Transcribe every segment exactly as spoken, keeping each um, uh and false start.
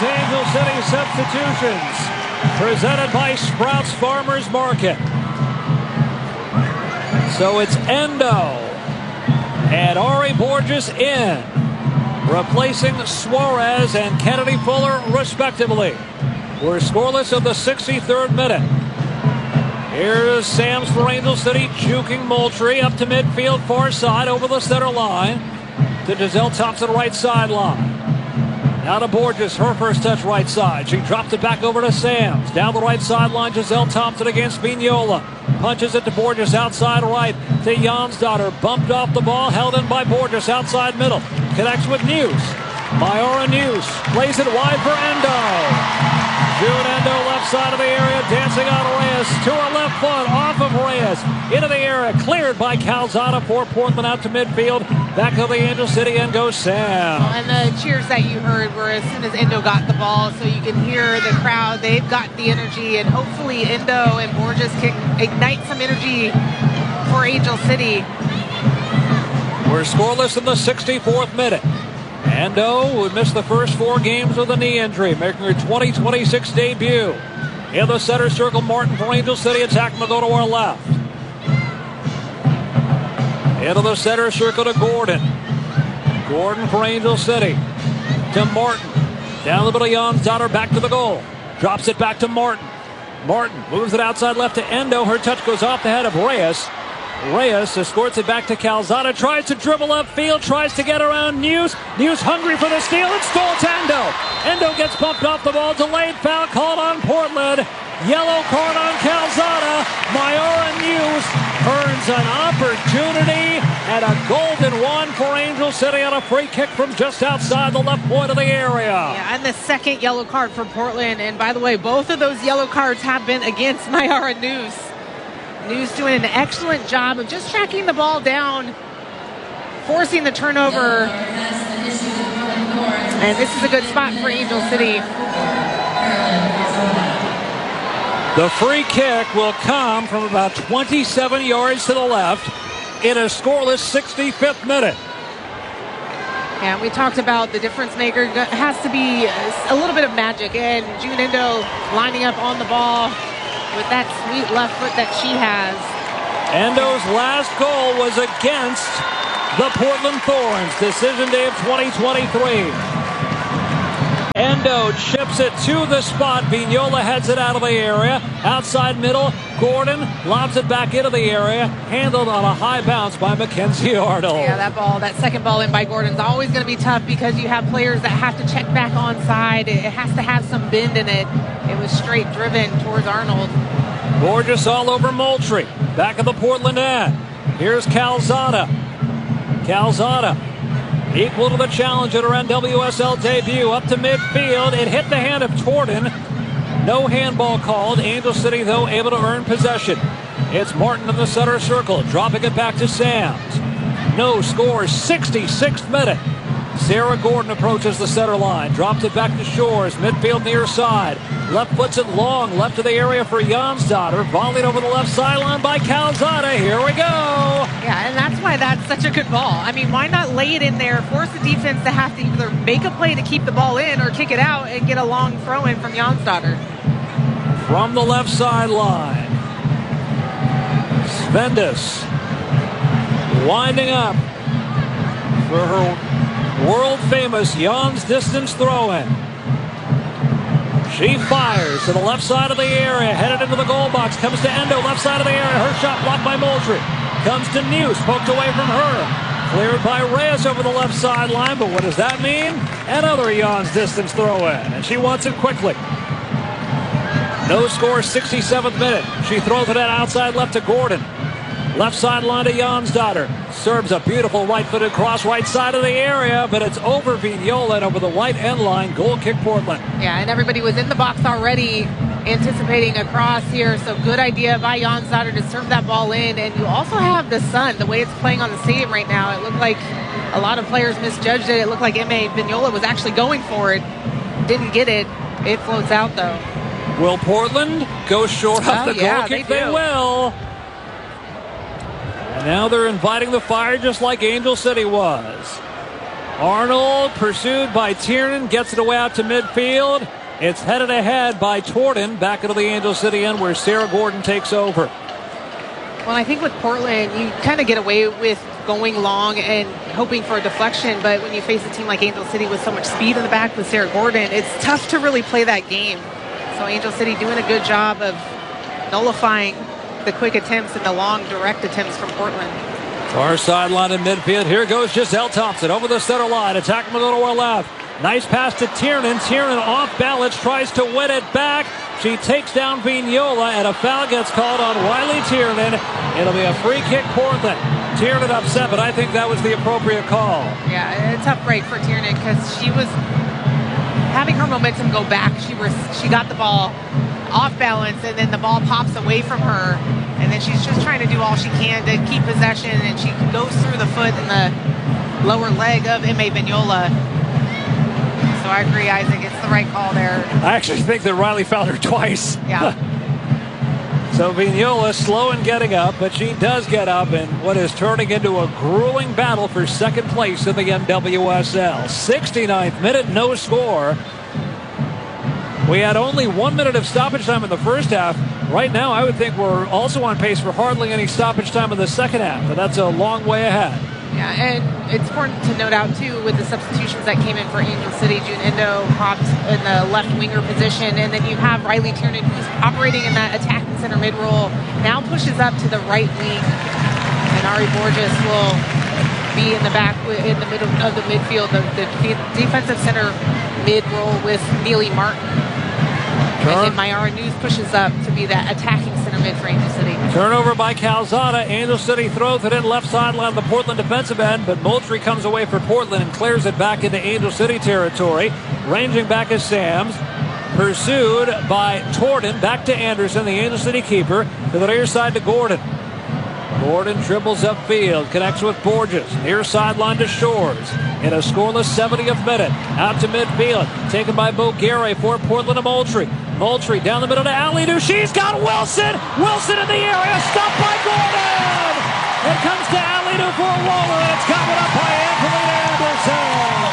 those Angel City substitutions. Presented by Sprouts Farmers Market. So it's Endo and Ari Borges in, replacing Suarez and Kennedy Fuller, respectively. We're scoreless of the sixty-third minute. Here's Sams for Angel City, juking Moultrie up to midfield, far side, over the center line to Giselle Thompson, right sideline. Now to Borges, her first touch right side. She dropped it back over to Sams. Down the right sideline, Giselle Thompson against Vignola. Punches it to Borges outside right to Jansdotter. Bumped off the ball, held in by Borges outside middle. Connects with News. Mayara News plays it wide for Endo. June Endo left side of the area, dancing on Reyes to her left foot, off of Reyes, into the area, cleared by Calzada for Portland out to midfield. Back of the Angel City and goes Sam. Oh, and the cheers that you heard were as soon as Endo got the ball, so you can hear the crowd. They've got the energy, and hopefully Endo and Borges can ignite some energy for Angel City. We're scoreless in the sixty-fourth minute. Endo would miss the first four games with a knee injury, making her twenty twenty-six debut. In the center circle, Martin for Angel City, attacking to go to our left. Into the center circle to Gordon. Gordon for Angel City. To Martin. Down the middle, Jansdotter back to the goal. Drops it back to Martin. Martin moves it outside left to Endo. Her touch goes off the head of Reyes. Reyes escorts it back to Calzada. Tries to dribble upfield. Tries to get around News. News hungry for the steal. It's stole to Endo. Endo gets bumped off the ball. Delayed foul called on Portland. Yellow card on Calzada. Mayara News earns an opportunity and a golden one for Angel City on a free kick from just outside the left point of the area. Yeah, and the second yellow card for Portland. And by the way, both of those yellow cards have been against Mayara News. News doing an excellent job of just tracking the ball down, forcing the turnover. And this is a good spot for Angel City. The free kick will come from about twenty-seven yards to the left in a scoreless sixty-fifth minute. And we talked about the difference maker. It has to be a little bit of magic. And June Endo lining up on the ball with that sweet left foot that she has. Endo's last goal was against the Portland Thorns. Decision day of twenty twenty-three. Endo chips it to the spot. Vignola heads it out of the area. Outside middle, Gordon lobs it back into the area. Handled on a high bounce by Mackenzie Arnold. Yeah, that ball, that second ball in by Gordon is always going to be tough because you have players that have to check back onside. It has to have some bend in it. It was straight driven towards Arnold. Borges all over Moultrie. Back of the Portland end. Here's Calzada. Calzada equal to the challenge at her N W S L debut. Up to midfield. It hit the hand of Torden. No handball called. Angel City, though, able to earn possession. It's Martin in the center circle. Dropping it back to Sams. No score. sixty-sixth minute. Sarah Gordon approaches the center line. Dropped it back to Shores. Midfield near side. Left puts it long. Left of the area for Jansdotter. Volleyed over the left sideline by Calzada. Here we go. Yeah, and that's why that's such a good ball. I mean, why not lay it in there, force the defense to have to either make a play to keep the ball in or kick it out and get a long throw in from Jansdotter. From the left sideline. Svendis winding up for her world-famous Jan's distance throw-in. She fires to the left side of the area, headed into the goal box, comes to Endo, left side of the area, her shot blocked by Moultrie. Comes to News, poked away from her. Cleared by Reyes over the left sideline, but what does that mean? Another Jan's distance throw-in, and she wants it quickly. No score, sixty-seventh minute. She throws it out outside left to Gordon. Left sideline to Jansdotter. Serves a beautiful right-footed cross right side of the area, but it's over Vignola and over the right end line. Goal kick Portland. Yeah, and everybody was in the box already anticipating a cross here, so good idea by Jansdotter to serve that ball in. And you also have the sun, the way it's playing on the stadium right now. It looked like a lot of players misjudged it. It looked like M A Vignola was actually going for it. Didn't get it. It floats out, though. Will Portland go short oh, of the yeah, goal kick? They, they will. And now they're inviting the fire just like Angel City was. Arnold pursued by Tiernan, gets it away out to midfield. It's headed ahead by Torden back into the Angel City end where Sarah Gordon takes over. Well, I think with Portland, you kind of get away with going long and hoping for a deflection, but when you face a team like Angel City with so much speed in the back with Sarah Gordon, it's tough to really play that game. So Angel City doing a good job of nullifying the quick attempts and the long direct attempts from Portland. Far sideline in midfield. Here goes Giselle Thompson over the center line. Attacking with the lower left. Nice pass to Tiernan. Tiernan off balance, tries to win it back. She takes down Vignola, and a foul gets called on Riley Tiernan. It'll be a free kick, Portland. Tiernan upset, but I think that was the appropriate call. Yeah, a tough break for Tiernan because she was having her momentum go back. She was she got the ball off balance, and then the ball pops away from her, and then she's just trying to do all she can to keep possession, and she goes through the foot and the lower leg of M A Vignola. So I agree, Isaac. It's the right call there. I actually think that Riley fouled her twice. Yeah. So Vignola slow in getting up, but she does get up in what is turning into a grueling battle for second place in the N W S L. sixty-ninth minute, no score. We had only one minute of stoppage time in the first half. Right now, I would think we're also on pace for hardly any stoppage time in the second half, but that's a long way ahead. Yeah, and it's important to note out, too, with the substitutions that came in for Angel City. June Endo popped in the left winger position, and then you have Riley Tiernan, who's operating in that attacking center mid role, now pushes up to the right wing, and Ari Borges will be in the back, in the middle of the midfield, the, the defensive center mid role with Neely Martin. Turn. And then Mayara News pushes up to be that attacking center mid for Angel City. Turnover by Calzada. Angel City throws it in left sideline of the Portland defensive end, but Moultrie comes away for Portland and clears it back into Angel City territory. Ranging back is Sams. Pursued by Torden. Back to Anderson, the Angel City keeper. To the near side to Gordon. Gordon dribbles upfield, connects with Borges. Near sideline to Shores. In a scoreless seventieth minute. Out to midfield. Taken by Boguere for Portland to Moultrie. Moultrie down the middle to Alidou. She's got Wilson. Wilson in the area. Stopped by Gordon. It comes to Alidou for a roller. It's covered up by Angelina Anderson.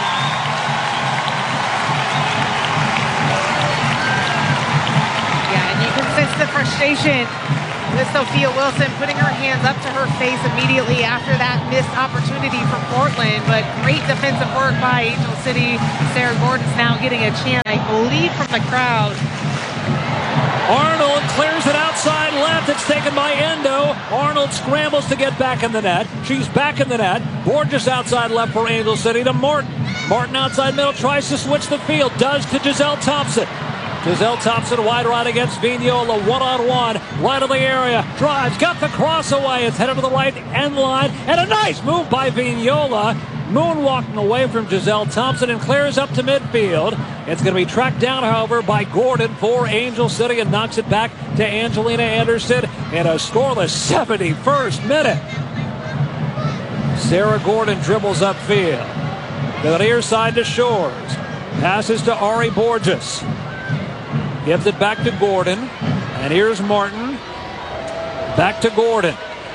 Yeah, and you can sense the frustration with Sophia Wilson putting her hands up to her face immediately after that missed opportunity for Portland. But great defensive work by Angel City. Sarah Gordon's now getting a chance, I believe, from the crowd. Arnold clears it outside left. It's taken by Endo. Arnold scrambles to get back in the net. She's back in the net. Borges outside left for Angel City to Martin. Martin outside middle tries to switch the field. Does to Giselle Thompson. Giselle Thompson wide right against Vignola, one-on-one, right of the area, drives, got the cross away, it's headed to the right end line, and a nice move by Vignola, moonwalking away from Giselle Thompson and clears up to midfield. It's going to be tracked down, however, by Gordon for Angel City and knocks it back to Angelina Anderson in a scoreless seventy-first minute. Sarah Gordon dribbles upfield. To the near side to Shores. Passes to Ari Borges. Gives it back to Gordon. And here's Martin. Back to Gordon.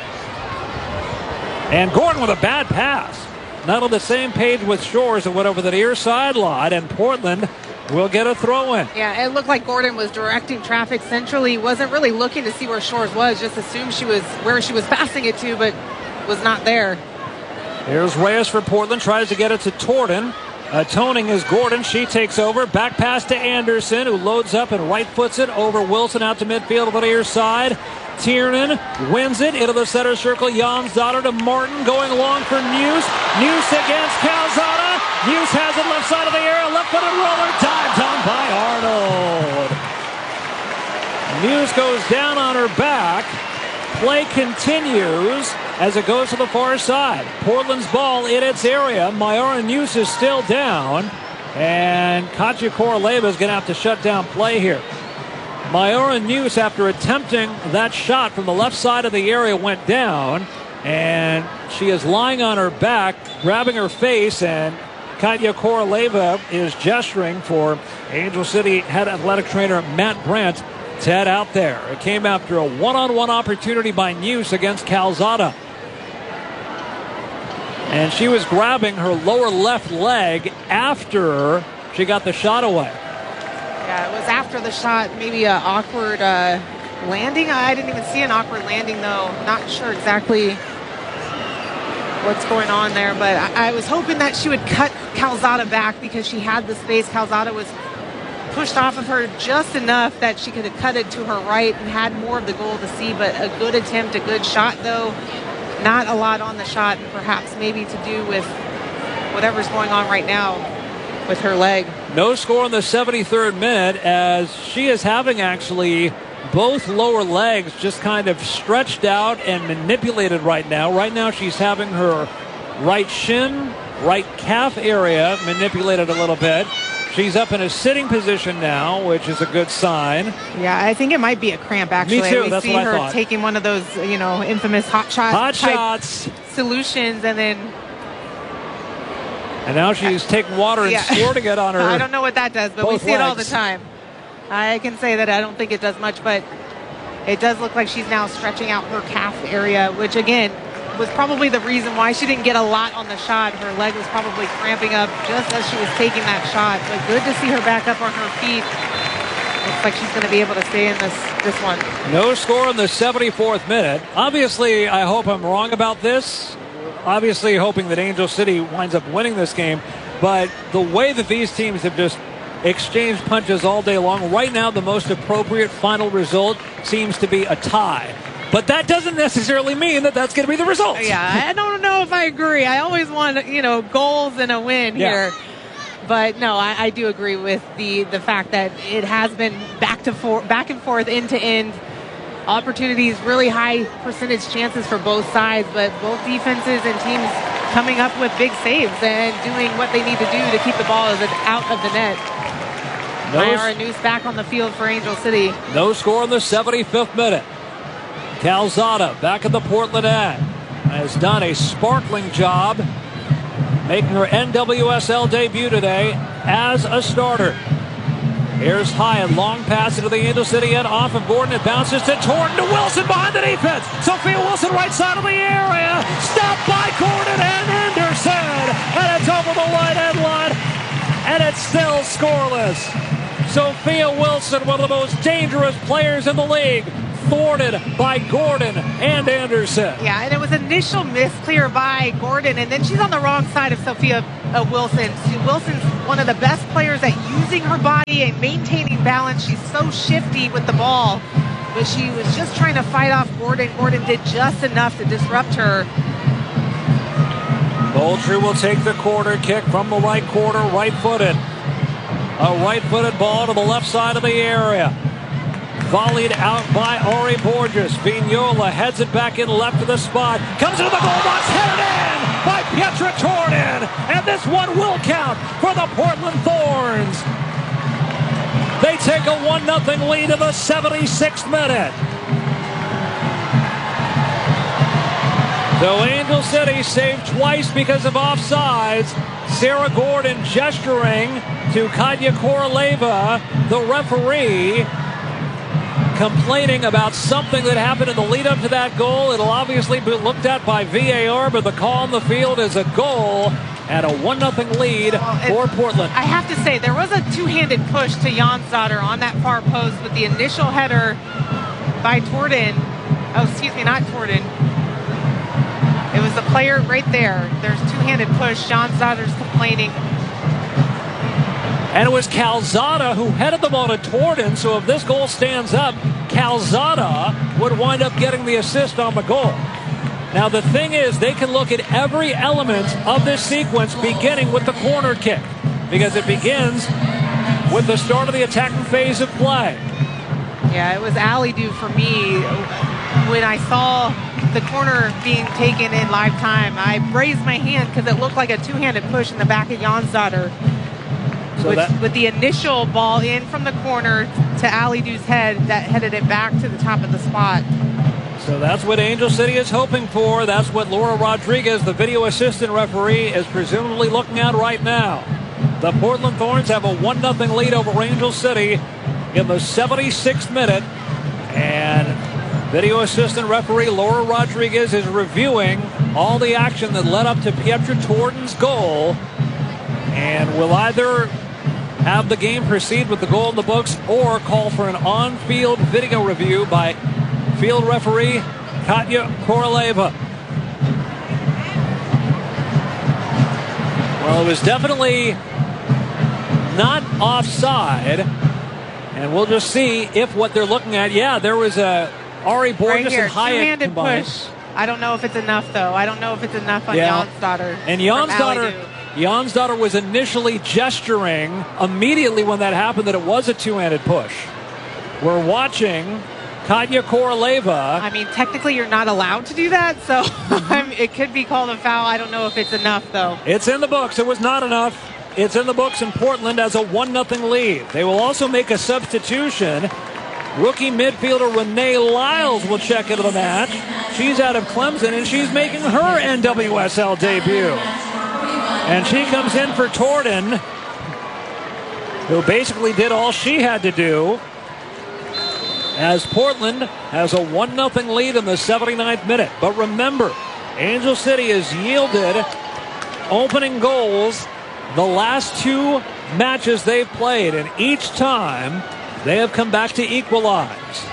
And Gordon with a bad pass. Not on the same page with Shores. It went over the near sideline. And Portland will get a throw in. Yeah, it looked like Gordon was directing traffic centrally. Wasn't really looking to see where Shores was. Just assumed she was where she was passing it to, but was not there. Here's Reyes for Portland. Tries to get it to Torden. Atoning is Gordon. She takes over. Back pass to Anderson, who loads up and right foots it over Wilson out to midfield on the near side. Tiernan wins it into the center circle. Jonsdottir to Martin, going along for News. News against Calzada. News has it left side of the area. Left-footed roller. Dived on by Arnold. News goes down on her back. Play continues as it goes to the far side. Portland's ball in its area. Mayara News is still down. And Katja Koroleva is going to have to shut down play here. Mayara News, after attempting that shot from the left side of the area, went down. And she is lying on her back, grabbing her face. And Katja Koroleva is gesturing for Angel City head athletic trainer Matt Brandt to head out there. It came after a one-on-one opportunity by News against Calzada. And she was grabbing her lower left leg after she got the shot away. Yeah, it was after the shot, maybe an awkward uh, landing. I didn't even see an awkward landing, though. Not sure exactly what's going on there, but I, I was hoping that she would cut Calzada back because she had the space. Calzada was pushed off of her just enough that she could have cut it to her right and had more of the goal to see, but a good attempt, a good shot, though. Not a lot on the shot, and perhaps maybe to do with whatever's going on right now with her leg. No score in the seventy-third minute, as she is having actually both lower legs just kind of stretched out and manipulated right now. Right now she's having her right shin, right calf area manipulated a little bit. She's up in a sitting position now, which is a good sign. Yeah, I think it might be a cramp, actually. Me too, we that's see what I her thought. taking one of those, you know, infamous hot shot Hot type shots. solutions, and then And now she's taking water and Yeah. squirting it on her. I don't know what that does, but we both see it all the legs. time. I can say that I don't think it does much, but it does look like she's now stretching out her calf area, which again was probably the reason why she didn't get a lot on the shot. Her leg was probably cramping up just as she was taking that shot. But good to see her back up on her feet. Looks like she's going to be able to stay in this this one. No score in the seventy-fourth minute. Obviously, I hope I'm wrong about this. Obviously, hoping that Angel City winds up winning this game. But the way that these teams have just exchanged punches all day long, right now the most appropriate final result seems to be a tie. But that doesn't necessarily mean that that's going to be the result. Yeah, I don't know if I agree. I always want, you know, goals and a win Yeah. here. But no, I, I do agree with the the fact that it has been back to for, back and forth, end to end opportunities, really high percentage chances for both sides, but both defenses and teams coming up with big saves and doing what they need to do to keep the ball out of the net. No, Mayara Noose back on the field for Angel City. no score in the seventy-fifth minute. Calzada back at the Portland end has done a sparkling job making her N W S L debut today as a starter. Here's Hyatt, long pass into the Angel City end, off of Gordon. It bounces to Torton, to Wilson behind the defense. Sophia Wilson, right side of the area. Stopped by Gordon and Anderson. And it's over the right end line. And it's still scoreless. Sophia Wilson, one of the most dangerous players in the league, thwarted by Gordon and Anderson. Yeah, and it was initial miss clear by Gordon, and then she's on the wrong side of Sophia uh, Wilson. She, Wilson's one of the best players at using her body and maintaining balance. She's so shifty with the ball, but she was just trying to fight off Gordon. Gordon did just enough to disrupt her. Moultrie will take the corner kick from the right corner, right-footed. A right-footed ball to the left side of the area. Volleyed out by Ari Borges. Vignola heads it back in left to the spot. Comes into the goal box, headed in by Pietra Tornin. And this one will count for the Portland Thorns. They take a one nothing lead in the seventy-sixth minute. So Angel City saved twice because of offsides. Sarah Gordon gesturing to Katya Koroleva, the referee, complaining about something that happened in the lead up to that goal. It'll obviously be looked at by V A R, but the call on the field is a goal and a one nothing lead well, for Portland. I have to say, there was a two-handed push to Jonsdottir on that far post with the initial header by Torton. Oh, excuse me, not Torton. It was the player right there. There's two-handed push. Jonsdottir's complaining. And it was Calzada who headed the ball to Torton, so if this goal stands up, Calzada would wind up getting the assist on the goal. Now the thing is, they can look at every element of this sequence beginning with the corner kick, because it begins with the start of the attacking phase of play. Yeah, it was alley do for me. When I saw the corner being taken in live time, I raised my hand because it looked like a two-handed push in the back of Jonsdottir. So with, that, with the initial ball in from the corner to Ali Du's head that headed it back to the top of the spot. so that's what Angel City is hoping for. That's what Laura Rodriguez, the video assistant referee, is presumably looking at right now. The Portland Thorns have a one nothing lead over Angel City in the seventy-sixth minute. And video assistant referee Laura Rodriguez is reviewing all the action that led up to Pietra Torden's goal, and will either have the game proceed with the goal in the books or call for an on-field video review by field referee Katya Koroleva. Well, it was definitely not offside, and we'll just see if what they're looking at, yeah, there was a Ari Borges right here, and Hyatt two-handed combined. push. I don't know if it's enough, though. I don't know if it's enough on Yeah. Jonsdottir. And from Jonsdottir, Alidu. Jonsdottir was initially gesturing immediately when that happened that it was a two-handed push. We're watching Katya Koroleva. I mean, technically, you're not allowed to do that, so I mean, it could be called a foul. I don't know if it's enough, though. It's in the books. It was not enough. It's in the books, and Portland has a one nothing lead. They will also make a substitution. Rookie midfielder Renee Lyles will check into the match. She's out of Clemson, and she's making her N W S L debut. And she comes in for Torden, who basically did all she had to do, as Portland has a one nothing lead in the seventy-ninth minute. But remember, Angel City has yielded opening goals the last two matches they've played, and each time they have come back to equalize.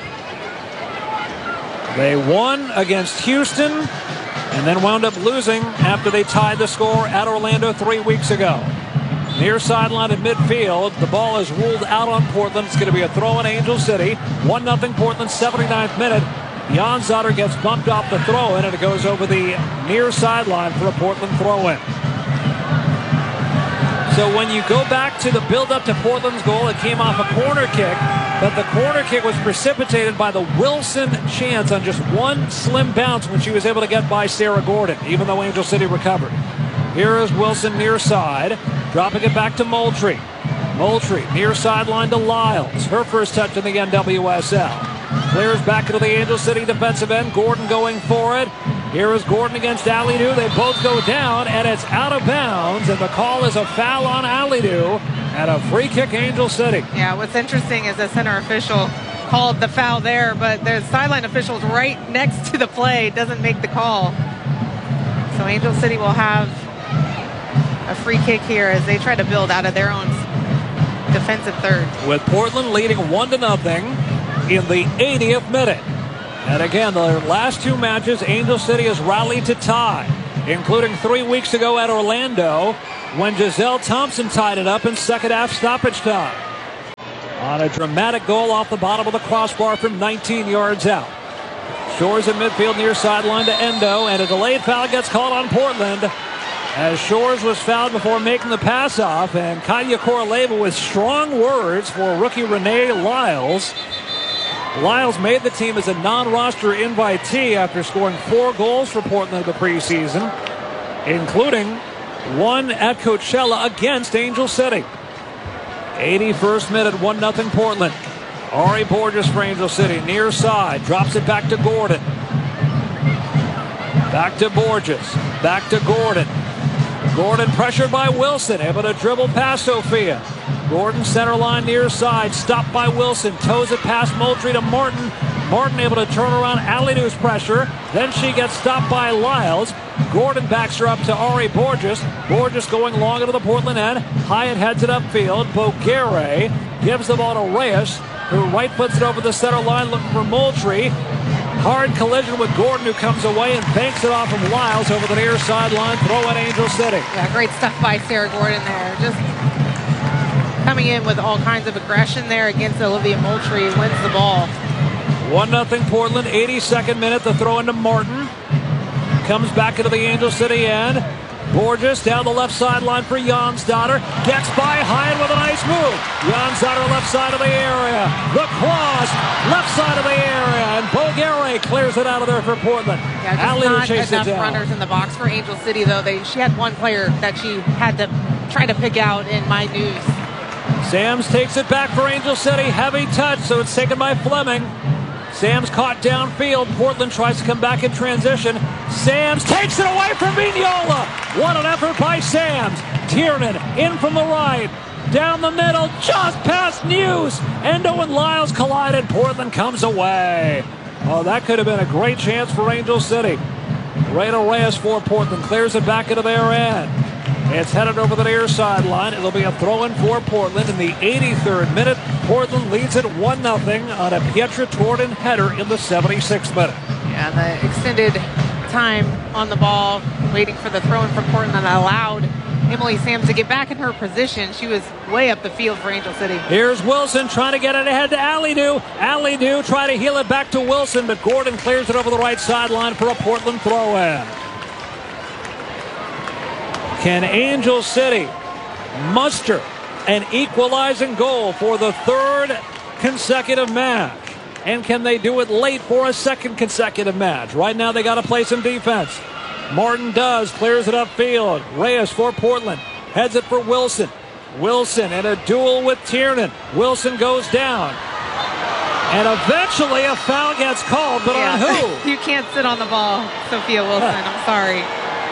They won against Houston and then wound up losing after they tied the score at Orlando three weeks ago. Near sideline at midfield, the ball is ruled out on Portland. It's going to be a throw in Angel City. one nothing Portland, seventy-ninth minute. Jonsdottir gets bumped off the throw-in, and it goes over the near sideline for a Portland throw-in. So when you go back to the build-up to Portland's goal, it came off a corner kick, but the corner kick was precipitated by the Wilson chance on just one slim bounce when she was able to get by Sarah Gordon, even though Angel City recovered. Here is Wilson near side, dropping it back to Moultrie. Moultrie near sideline to Lyles, her first touch in the N W S L. Clears back into the Angel City defensive end, Gordon going for it. Here is Gordon against Alidu. They both go down, and it's out of bounds, and the call is a foul on Alidu and a free kick, Angel City. Yeah, what's interesting is the center official called the foul there, but the sideline official's right next to the play, doesn't make the call. So Angel City will have a free kick here as they try to build out of their own defensive third. With Portland leading one to nothing in the eightieth minute. And again, the last two matches, Angel City has rallied to tie, including three weeks ago at Orlando when Giselle Thompson tied it up in second half stoppage time on a dramatic goal off the bottom of the crossbar from nineteen yards out. Shores in midfield near sideline to Endo, and a delayed foul gets called on Portland as Shores was fouled before making the pass off, and Katya Koroleva with strong words for rookie Renee Lyles. Lyles made the team as a non-roster invitee after scoring four goals for Portland in the preseason, including one at Coachella against Angel City. eighty-first minute, one nothing Portland. Ari Borges for Angel City, near side, drops it back to Gordon. Back to Borges, back to Gordon. Gordon pressured by Wilson, able to dribble past Sophia. Gordon center line near side, stopped by Wilson, toes it past Moultrie to Martin. Martin able to turn around Alidu's pressure. Then she gets stopped by Lyles. Gordon backs her up to Ari Borges. Borges going long into the Portland end. Hyatt heads it upfield. Boguere gives the ball to Reyes, who right foots it over the center line looking for Moultrie. Hard collision with Gordon, who comes away and banks it off from Lyles over the near sideline. Throw in Angel City. Yeah, great stuff by Sarah Gordon there. Just coming in with all kinds of aggression there against Olivia Moultrie, wins the ball. one nothing Portland, eighty-second minute. The throw into Martin. Comes back into the Angel City end. Borges down the left sideline for Jonsdottir. Gets by Hyatt with a nice move. Jonsdottir left side of the area. The cross, left side of the area. And Boguere clears it out of there for Portland. Yeah, just Alidu not chased enough it down. runners in the box for Angel City, though. They She had one player that she had to try to pick out in my news. Sams takes it back for Angel City. Heavy touch, so it's taken by Fleming. Sams caught downfield. Portland tries to come back in transition. Sams takes it away from Vignola. What an effort by Sams. Tiernan in from the right. Down the middle, just past News. Endo and Lyles collided. Portland comes away. Oh, that could have been a great chance for Angel City. Reyna Reyes for Portland clears it back into their end. It's headed over the near sideline. It'll be a throw-in for Portland in the eighty-third minute. Portland leads it one nothing on a Pietra Torden header in the seventy-sixth minute. Yeah, the extended time on the ball, waiting for the throw-in from Portland, that allowed Emily Sams to get back in her position. She was way up the field for Angel City. Here's Wilson trying to get it ahead to Alidou. Alidou trying to heel it back to Wilson, but Gordon clears it over the right sideline for a Portland throw-in. Can Angel City muster an equalizing goal for the third consecutive match? And can they do it late for a second consecutive match? Right now they got to play some defense. Martin does, clears it upfield. Reyes for Portland, heads it for Wilson. Wilson in a duel with Tiernan. Wilson goes down. And eventually a foul gets called, but yeah. on who? You can't sit on the ball, Sophia Wilson. I'm sorry.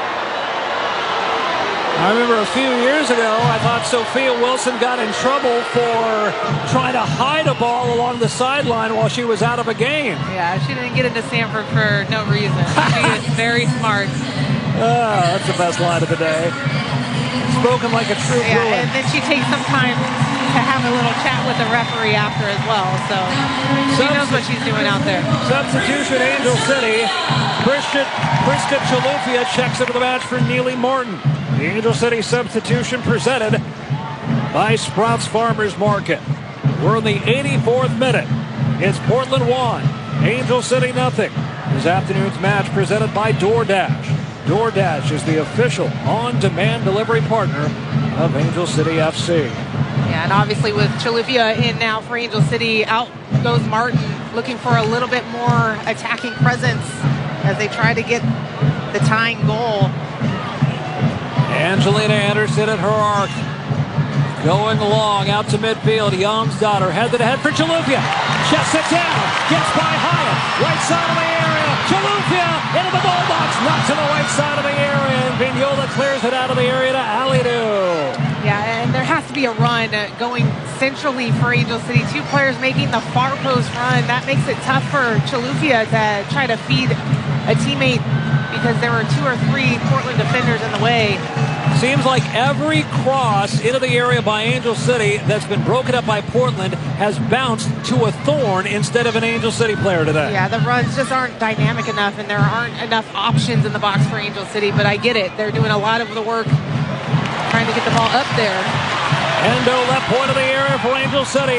I remember a few years ago, I thought Sophia Wilson got in trouble for trying to hide a ball along the sideline while she was out of a game. Yeah, she didn't get into Sanford for no reason. She is very smart. Oh, that's the best line of the day. Spoken like a true Yeah, Bruin. and then she takes some time to have a little chat with the referee after as well. So she Subst- knows what she's doing out there. Substitution, Angel City. Priska, Priska Chalufia checks into the match for Neely Martin. The Angel City substitution presented by Sprouts Farmers Market. We're in the eighty-fourth minute. It's Portland one, Angel City nothing. This afternoon's match presented by DoorDash. DoorDash is the official on-demand delivery partner of Angel City F C. Yeah, and obviously with Chalufia in now for Angel City, out goes Martin, looking for a little bit more attacking presence as they try to get the tying goal. Angelina Anderson at her arc. Going along out to midfield. Jonsdottir headed ahead for Chalufia. Chests it down. Gets by Hyatt. Right side of the area. Chalufia into the ball box. Not to the right side of the area. And Vignola clears it out of the area to Alidou. Yeah, and there has to be a run going centrally for Angel City. Two players making the far post run. That makes it tough for Chalufia to try to feed a teammate because there were two or three Portland defenders in the way. Seems like every cross into the area by Angel City that's been broken up by Portland has bounced to a Thorn instead of an Angel City player today. Yeah, the runs just aren't dynamic enough, and there aren't enough options in the box for Angel City, but I get it. They're doing a lot of the work trying to get the ball up there. Endo left point of the area for Angel City.